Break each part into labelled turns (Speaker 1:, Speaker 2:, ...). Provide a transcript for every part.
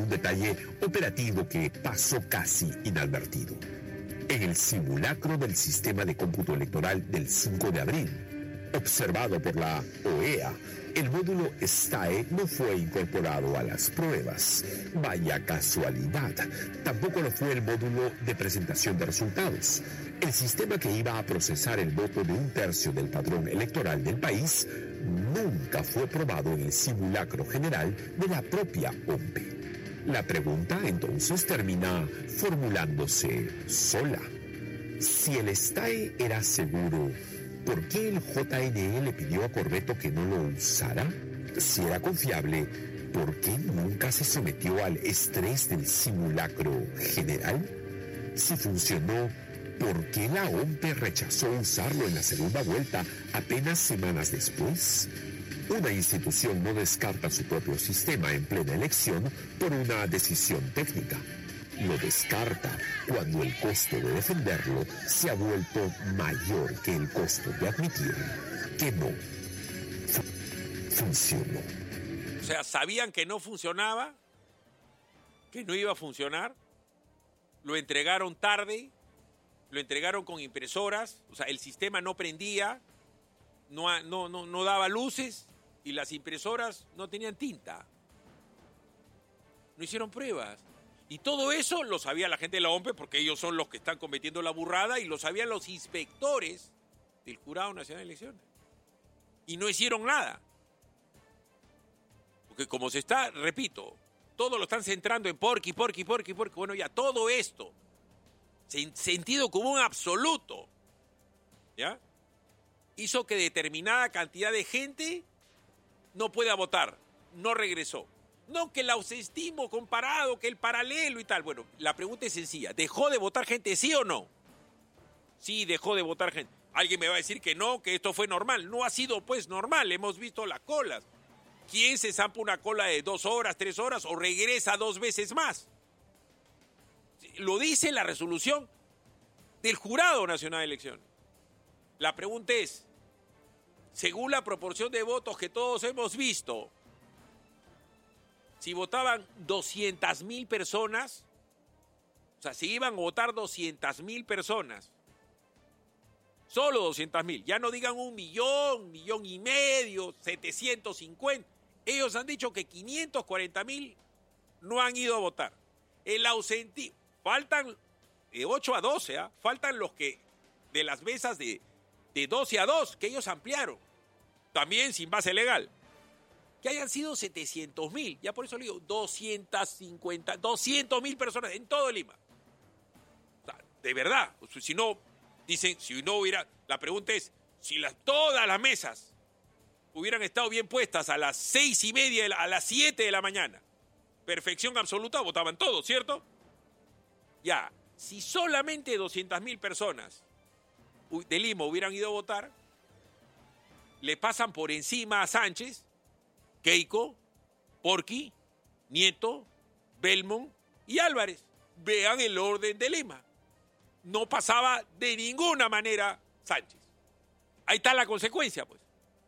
Speaker 1: un detalle operativo que pasó casi inadvertido. En el simulacro del sistema de cómputo electoral del 5 de abril, observado por la OEA, el módulo STAE no fue incorporado a las pruebas. Vaya casualidad. Tampoco lo fue el módulo de presentación de resultados. El sistema que iba a procesar el voto de un tercio del padrón electoral del país nunca fue probado en el simulacro general de la propia OMPE. La pregunta entonces termina formulándose sola. Si el STAE era seguro, ¿por qué el JNE le pidió a Corbeto que no lo usara? Si era confiable, ¿por qué nunca se sometió al estrés del simulacro general? Si funcionó, ¿por qué la OMPE rechazó usarlo en la segunda vuelta apenas semanas después? Una institución no descarta su propio sistema en plena elección por una decisión técnica. Lo descarta cuando el costo de defenderlo se ha vuelto mayor que el costo de admitir que no funcionó.
Speaker 2: O sea, sabían que no funcionaba, que no iba a funcionar, lo entregaron tarde, lo entregaron con impresoras, o sea, el sistema no prendía, no daba luces y las impresoras no tenían tinta. No hicieron pruebas. Y todo eso lo sabía la gente de la OMPE porque ellos son los que están cometiendo la burrada y lo sabían los inspectores del Jurado Nacional de Elecciones. Y no hicieron nada. Porque como se está, repito, todo lo están centrando en Porqui. Bueno, ya todo esto, sentido común absoluto, ¿ya? Hizo que determinada cantidad de gente no pueda votar, no regresó. No, que el ausentismo comparado, que el paralelo y tal. Bueno, la pregunta es sencilla. ¿Dejó de votar gente, sí o no? Sí, dejó de votar gente. Alguien me va a decir que no, que esto fue normal. No ha sido, pues, normal. Hemos visto las colas. ¿Quién se zampa una cola de 2 horas, 3 horas o regresa 2 veces más? Lo dice la resolución del Jurado Nacional de Elecciones. La pregunta es, según la proporción de votos que todos hemos visto, si votaban 200.000 personas, o sea, si iban a votar 200.000 personas, solo 200.000, ya no digan 1 millón, 1,5 millones, 750, ellos han dicho que 540.000 no han ido a votar. El ausentismo, faltan de 8 a 12, faltan los que de las mesas de 12 a 2, que ellos ampliaron, también sin base legal. Que hayan sido 700.000, ya por eso le digo, 200.000 personas en todo Lima. O sea, de verdad, si no, dicen, si no hubiera, la pregunta es, si todas las mesas hubieran estado bien puestas a las 6:30, a las 7 de la mañana, perfección absoluta, votaban todos, ¿cierto? Ya, si solamente 200.000 personas de Lima hubieran ido a votar, le pasan por encima a Sánchez, Keiko, Porqui, Nieto, Belmont y Álvarez. Vean el orden de Lima. No pasaba de ninguna manera Sánchez. Ahí está la consecuencia, pues.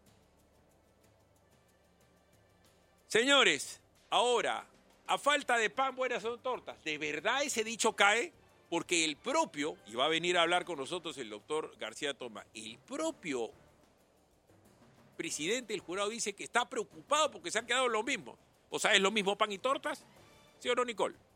Speaker 2: Señores, ahora, a falta de pan, buenas son tortas. ¿De verdad ese dicho cae? Porque el propio, y va a venir a hablar con nosotros el doctor García Tomás, el propio presidente del jurado dice que está preocupado porque se han quedado lo mismo. O sea, ¿es lo mismo pan y tortas? ¿Sí o no, Nicole?